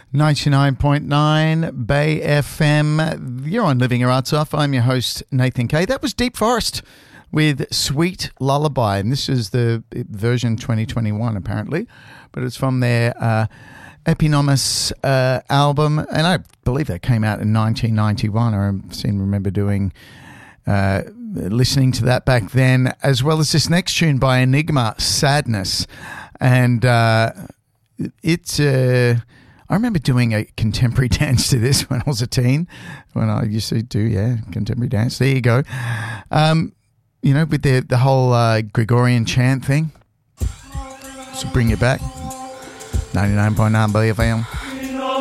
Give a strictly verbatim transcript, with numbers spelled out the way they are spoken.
ninety-nine point nine Bay F M. You're on Living Your Arts Off. I'm your host, Nathan Kay. That was Deep Forest with Sweet Lullaby. And this is the version twenty twenty-one, apparently. But it's from their uh, Eponymous uh, album. And I believe that came out in nineteen ninety-one. I seem to remember doing... Uh, listening to that back then, as well as this next tune by Enigma, Sadness. And uh, it's... Uh, I remember doing a contemporary dance to this when I was a teen, when I used to do, yeah, contemporary dance. There you go. Um, you know, with the, the whole uh, Gregorian chant thing. So bring it back. ninety-nine point nine B F M.